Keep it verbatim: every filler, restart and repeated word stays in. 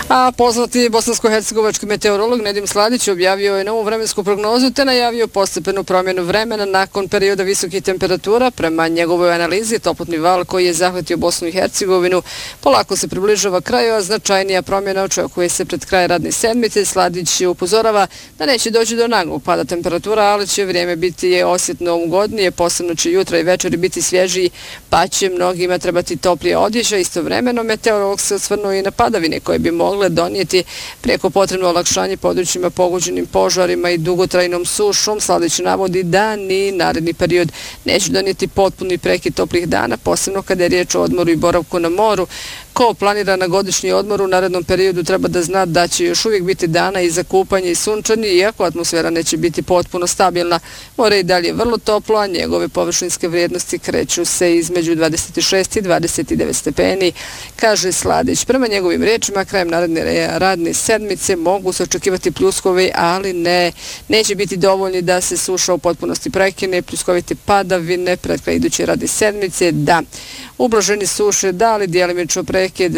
A poznati bosansko-hercegovački meteorolog Nedim Sladić objavio je novu vremensku prognozu te najavio postepenu promjenu vremena nakon perioda visokih temperatura. Prema njegovoj analizi, toplotni val koji je zahvatio Bosnu i Hercegovinu polako se približava kraju, a značajnija promjena očekuje se pred kraj radne sedmice. Sladić upozorava da neće doći do naglog pada temperatura, ali će vrijeme biti je osjetno ugodnije, posebno će jutra i večeri biti svježiji, pa će mnogima trebati toplije odjeća. Istovremeno meteorolog se osvrnuo i na padavine koje bi mogle donijeti preko potrebno olakšanje područjima pogođenim požarima i dugotrajnom sušom. Sladić navodi da ni naredni period neće donijeti potpuni prekid toplih dana, posebno kada je riječ o odmoru i boravku na moru. Ko planira na godišnji odmor u narednom periodu treba da zna da će još uvijek biti dana i za kupanje i sunčanje, iako atmosfera neće biti potpuno stabilna. More i dalje vrlo toplo, a njegove površinske vrijednosti kreću se između dvadeset šest i dvadeset devet stepeni, kaže Sladić. Prema njegovim riječima, krajem naredne radne sedmice mogu se očekivati pljuskovi, ali ne, neće biti dovoljni da se suša u potpunosti prekine. Pljuskovite padavine pred kraj iduće radne sedmice, da. Ublaženi suše, da li djelimično prekid